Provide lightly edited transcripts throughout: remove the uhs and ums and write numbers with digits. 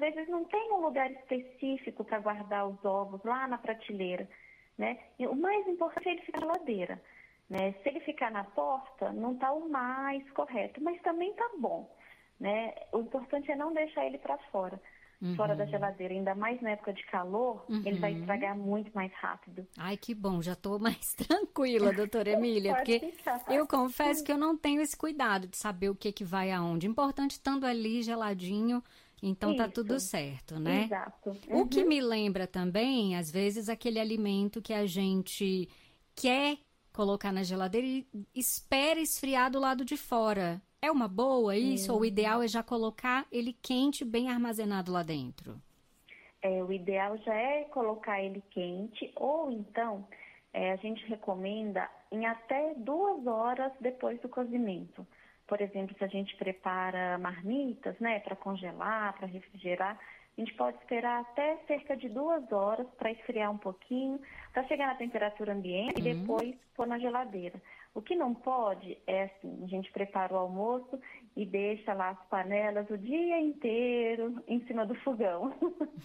vezes não tem um lugar específico para guardar os ovos lá na prateleira, né? E o mais importante é ele ficar na geladeira, né? Se ele ficar na porta, não está o mais correto, mas também está bom, né? O importante é não deixar ele para fora. Fora da geladeira, ainda mais na época de calor, ele vai estragar muito mais rápido. Ai, que bom, já estou mais tranquila, doutora Emília, porque eu confesso que eu não tenho esse cuidado de saber o que vai aonde. Importante estando ali geladinho, então tá tudo certo, né? Exato. O que me lembra também, às vezes, aquele alimento que a gente quer colocar na geladeira e espera esfriar do lado de fora. É uma boa isso? Ou o ideal é já colocar ele quente, bem armazenado lá dentro? O ideal já é colocar ele quente, ou então a gente recomenda em até 2 horas depois do cozimento. Por exemplo, se a gente prepara marmitas, né, para congelar, para refrigerar, a gente pode esperar até cerca de 2 horas para esfriar um pouquinho, para chegar na temperatura ambiente e depois pôr na geladeira. O que não pode é assim, a gente prepara o almoço e deixa lá as panelas o dia inteiro em cima do fogão.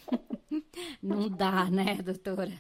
Não dá, né, doutora?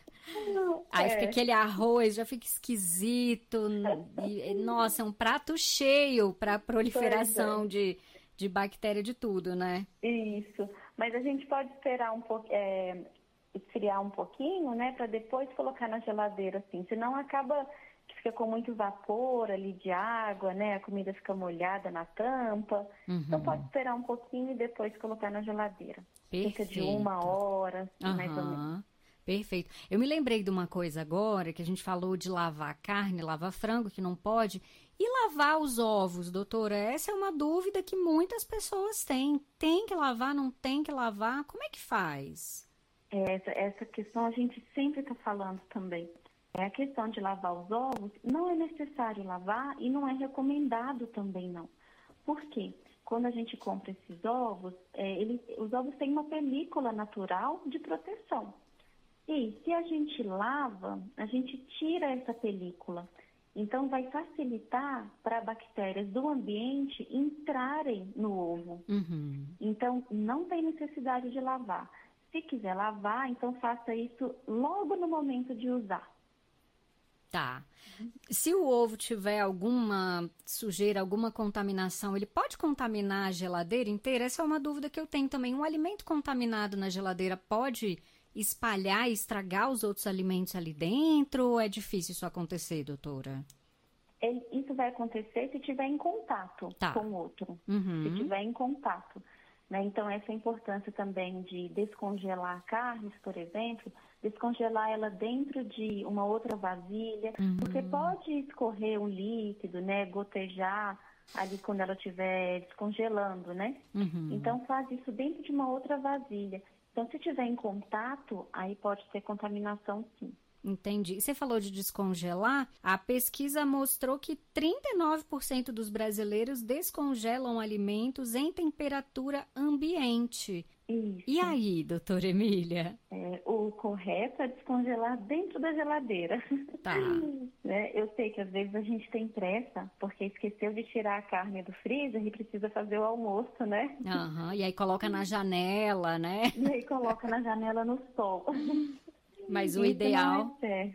Aí fica aquele arroz, já fica esquisito. Nossa, é um prato cheio para proliferação de bactéria de tudo, né? Isso. Mas a gente pode esperar um pouco, esfriar um pouquinho, né, para depois colocar na geladeira, assim. Senão acaba que fica com muito vapor ali de água, né? A comida fica molhada na tampa. Então pode esperar um pouquinho e depois colocar na geladeira. Perfeito. Cerca de 1 hora, mais ou menos. Perfeito. Eu me lembrei de uma coisa agora, que a gente falou de lavar carne, lavar frango, que não pode. E lavar os ovos, doutora? Essa é uma dúvida que muitas pessoas têm. Tem que lavar, não tem que lavar? Como é que faz? Essa questão a gente sempre está falando também. A questão de lavar os ovos, não é necessário lavar e não é recomendado também não. Por quê? Quando a gente compra esses ovos, os ovos têm uma película natural de proteção. E se a gente lava, a gente tira essa película. Então, vai facilitar para bactérias do ambiente entrarem no ovo. Então, não tem necessidade de lavar. Se quiser lavar, então faça isso logo no momento de usar. Tá. Se o ovo tiver alguma sujeira, alguma contaminação, ele pode contaminar a geladeira inteira? Essa é uma dúvida que eu tenho também. Um alimento contaminado na geladeira pode espalhar e estragar os outros alimentos ali dentro? Ou é difícil isso acontecer, doutora? Isso vai acontecer se tiver em contato com o outro. Se tiver em contato. Né? Então, essa é a importância também de descongelar carnes, por exemplo, descongelar ela dentro de uma outra vasilha, porque pode escorrer um líquido, né, gotejar ali quando ela estiver descongelando, né? Então, faz isso dentro de uma outra vasilha. Então, se tiver em contato, aí pode ter contaminação, sim. Entendi. Você falou de descongelar. A pesquisa mostrou que 39% dos brasileiros descongelam alimentos em temperatura ambiente. Isso. E aí, doutora Emília? O correto é descongelar dentro da geladeira. Tá. Eu sei que às vezes a gente tem pressa, porque esqueceu de tirar a carne do freezer e precisa fazer o almoço, né? E aí coloca na janela, né? E aí coloca na janela no sol. Mas o ideal,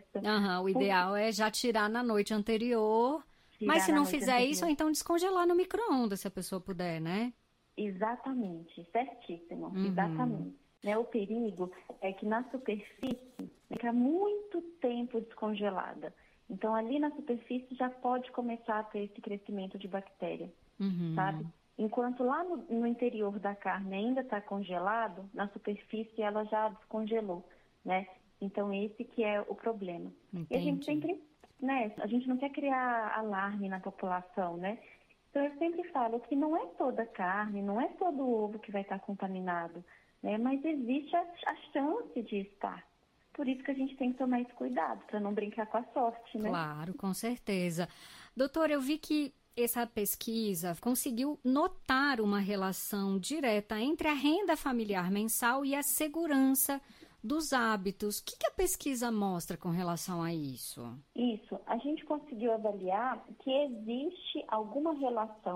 o ideal é já tirar na noite anterior. Mas se não fizer isso, então descongelar no micro-ondas, se a pessoa puder, né? Exatamente, certíssimo, exatamente. O perigo é que na superfície fica muito tempo descongelada. Então ali na superfície já pode começar a ter esse crescimento de bactéria, sabe? Enquanto lá no interior da carne ainda está congelado, na superfície ela já descongelou, né? Então, esse que é o problema. Entendi. E a gente sempre, a gente não quer criar alarme na população, né? Então, eu sempre falo que não é toda carne, não é todo ovo que vai estar contaminado, né? Mas existe a chance de estar. Por isso que a gente tem que tomar esse cuidado, para não brincar com a sorte, né? Claro, com certeza. Doutora, eu vi que essa pesquisa conseguiu notar uma relação direta entre a renda familiar mensal e a segurança dos hábitos. O que a pesquisa mostra com relação a isso? Isso, a gente conseguiu avaliar que existe alguma relação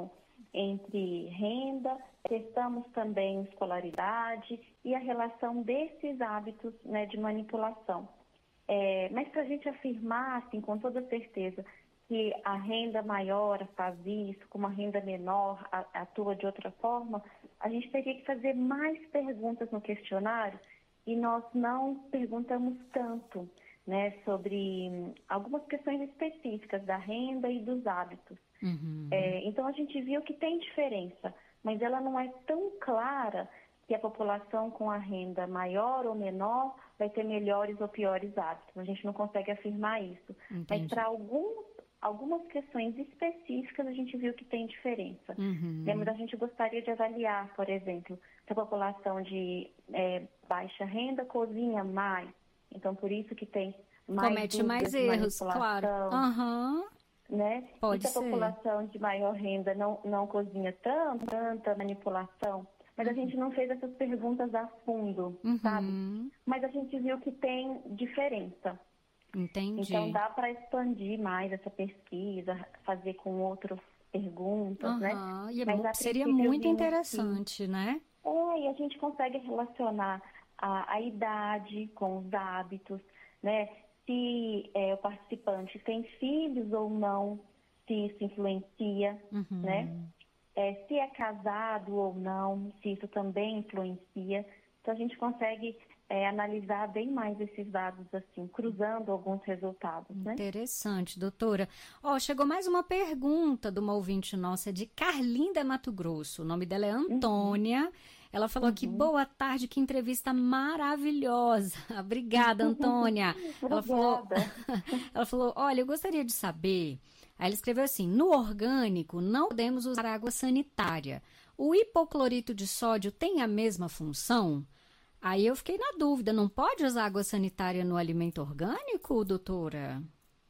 entre renda, testamos também escolaridade e a relação desses hábitos, né, de manipulação. Mas para a gente afirmar, assim, com toda certeza, que a renda maior faz isso, como a renda menor atua de outra forma, a gente teria que fazer mais perguntas no questionário e nós não perguntamos tanto, né, sobre algumas questões específicas da renda e dos hábitos. Uhum. Então, a gente viu que tem diferença, mas ela não é tão clara que a população com a renda maior ou menor vai ter melhores ou piores hábitos. A gente não consegue afirmar isso. Entendi. Mas para algumas questões específicas a gente viu que tem diferença. Uhum. Mas a gente gostaria de avaliar, por exemplo, se a população de baixa renda cozinha mais. Então, por isso que tem mais comete mais erros, claro. Uhum. Né? Pode e se a população de maior renda não cozinha tanta manipulação, mas a gente não fez essas perguntas a fundo, sabe? Mas a gente viu que tem diferença. Entendi. Então dá para expandir mais essa pesquisa, fazer com outras perguntas, né? E seria muito interessante, né? E a gente consegue relacionar a idade com os hábitos, né? Se o participante tem filhos ou não, se isso influencia, né? Se é casado ou não, se isso também influencia. Então, a gente consegue analisar bem mais esses dados, assim, cruzando alguns resultados, né? Interessante, doutora. Chegou mais uma pergunta de uma ouvinte nossa, de Carlinda, Mato Grosso. O nome dela é Antônia. Ela falou aqui, boa tarde, que entrevista maravilhosa. Obrigada, Antônia. Ela falou, olha, eu gostaria de saber... Aí ela escreveu assim, no orgânico não podemos usar água sanitária. O hipoclorito de sódio tem a mesma função? Aí eu fiquei na dúvida, não pode usar água sanitária no alimento orgânico, doutora?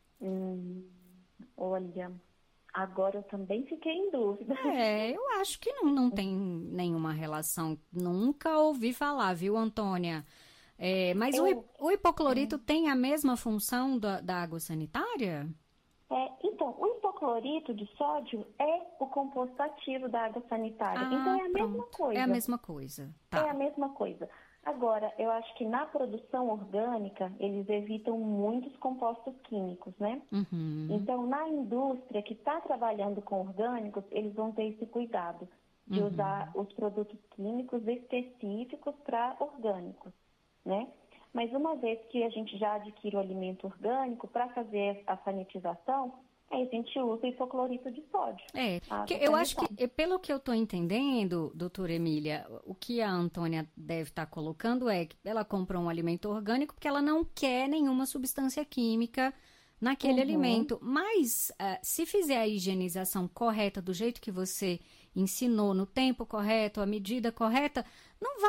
Olha... Agora eu também fiquei em dúvida. Eu acho que não tem nenhuma relação. Nunca ouvi falar, viu, Antônia? Mas o hipoclorito tem a mesma função da água sanitária? Então, o hipoclorito de sódio é o composto ativo da água sanitária. Então é a mesma coisa. É a mesma coisa. Tá. É a mesma coisa. Agora, eu acho que na produção orgânica, eles evitam muitos compostos químicos, né? Então, na indústria que está trabalhando com orgânicos, eles vão ter esse cuidado de usar os produtos químicos específicos para orgânicos, né? Mas uma vez que a gente já adquire o alimento orgânico, para fazer a sanitização, aí a gente usa o hipoclorito de sódio. Eu acho que, pelo que eu estou entendendo, doutora Emília, o que a Antônia deve estar colocando é que ela comprou um alimento orgânico porque ela não quer nenhuma substância química naquele alimento. Mas, se fizer a higienização correta, do jeito que você ensinou, no tempo correto, a medida correta, não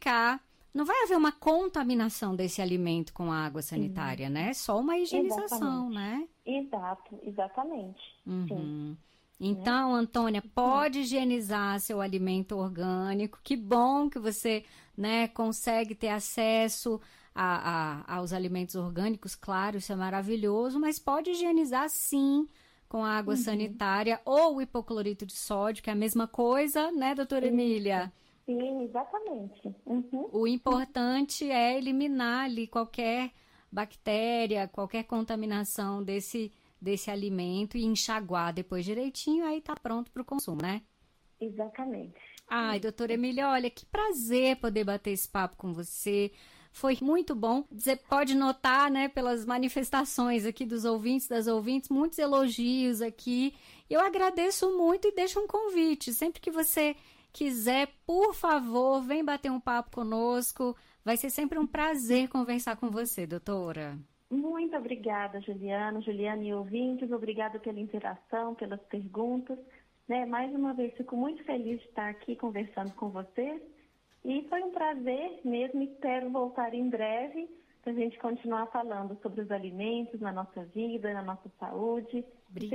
vai haver uma contaminação desse alimento com a água sanitária, né? Só uma higienização, né? Exatamente. Sim. Então, Antônia, pode higienizar seu alimento orgânico. Que bom que você, né, consegue ter acesso aos alimentos orgânicos, claro, isso é maravilhoso, mas pode higienizar sim com a água sanitária ou o hipoclorito de sódio, que é a mesma coisa, né, doutora Emília? Sim, exatamente. O importante é eliminar ali qualquer bactéria, qualquer contaminação desse alimento e enxaguar depois direitinho, aí tá pronto para o consumo, né? Exatamente. Ai, doutora Emília, olha, que prazer poder bater esse papo com você. Foi muito bom. Você pode notar, né, pelas manifestações aqui dos ouvintes, das ouvintes, muitos elogios aqui. Eu agradeço muito e deixo um convite. Sempre que você quiser, por favor, vem bater um papo conosco. Vai ser sempre um prazer conversar com você, doutora. Muito obrigada, Juliana e ouvintes. Obrigada pela interação, pelas perguntas. Mais uma vez, fico muito feliz de estar aqui conversando com vocês. E foi um prazer mesmo. Espero voltar em breve para a gente continuar falando sobre os alimentos na nossa vida, na nossa saúde.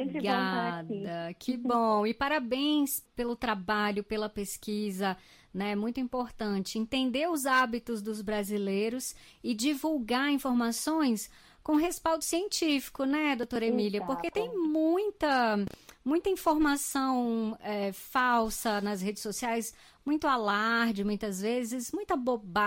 Obrigada, que bom. E parabéns pelo trabalho, pela pesquisa, né? Muito importante entender os hábitos dos brasileiros e divulgar informações com respaldo científico, né, doutora Emília? Porque tem muita informação falsa nas redes sociais, muito alarde, muitas vezes, muita bobagem.